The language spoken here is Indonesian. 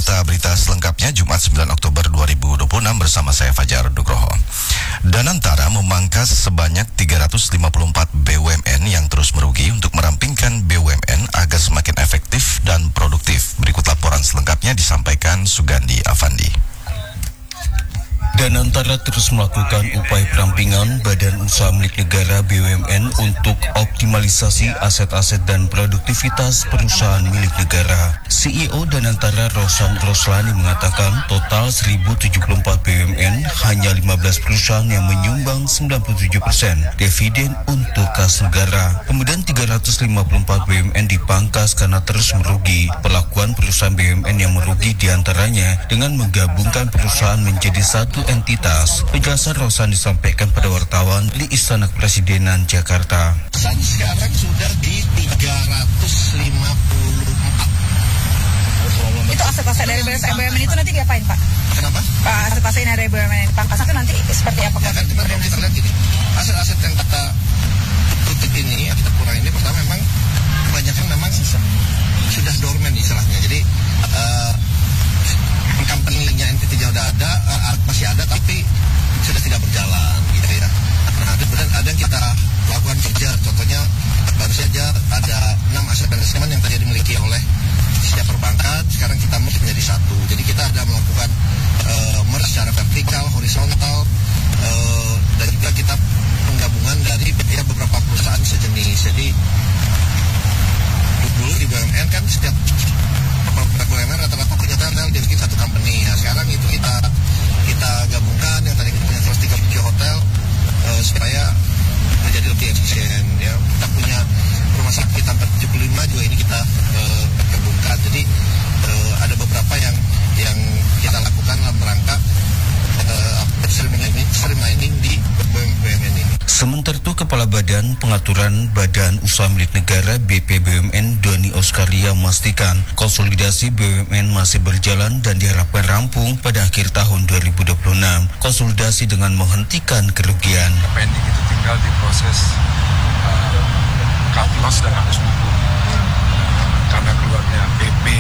Warta Berita selengkapnya Jumat 9 Oktober 2026 bersama saya Fajar Nugroho. Danantara memangkas sebanyak 354 BUMN yang terus merugi untuk merampingkan BUMN agar semakin efektif dan produktif. Berikut laporan selengkapnya disampaikan Sugandi Afandi. Danantara terus melakukan upaya perampingan badan usaha milik negara BUMN untuk optimalisasi aset-aset dan produktivitas perusahaan milik negara. CEO Danantara Rosan Roslani mengatakan total 1074 BUMN, hanya 15 perusahaan yang menyumbang 97% dividen untuk kas negara. Kemudian 354 BUMN dipangkas karena terus merugi. Perlakuan perusahaan BUMN yang merugi diantaranya dengan menggabungkan perusahaan menjadi satu entitas. Penjelasan Rosan disampaikan pada wartawan di Istana Kepresidenan Jakarta. Sekarang sudah di 354. Itu aset-aset dari BUMN itu nanti diapain, Pak? Kenapa? Pak, aset-aset dari BUMN dipangkas itu nanti seperti apa? Ya kan kita lihat gini, aset-aset yang kita tutup ini, yang kita kurang ini, pertama memang kebanyakan memang sudah dormant istilahnya. Jadi company-nya entity-nya udah ada, masih ada tapi sudah tidak berjalan gitu ya. Nah, kemudian ada yang kita lakukan kerja, contohnya baru saja ada 6 aset manajemen yang tadi dimiliki oleh setiap perbankan, sekarang kita merge menjadi satu. Jadi kita ada melakukan merge secara vertikal, horizontal, dan juga kita penggabungan dari beberapa perusahaan sejenis. Jadi dulu di BUMN kan setiap BUMN rata-rata punya hotel dibikin satu company. Nah, sekarang itu kita gabungkan yang tadi kita punya 137 hotel supaya menjadi lebih efisien. Ya, kita punya rumah sakit hampir 75 juga ini kita gabungkan. Jadi ada beberapa yang kita lakukan dalam rangka streamlining di BUMN ini. Sementara itu, Kepala Badan Pengaturan Badan Usaha Milik Negara BPBUMN Doni Oskaria memastikan konsolidasi BUMN masih berjalan dan diharapkan rampung pada akhir tahun 2026. Konsolidasi dengan menghentikan kerugian. Pending itu tinggal di proses cut loss dan hapus buku. Karena keluarnya PP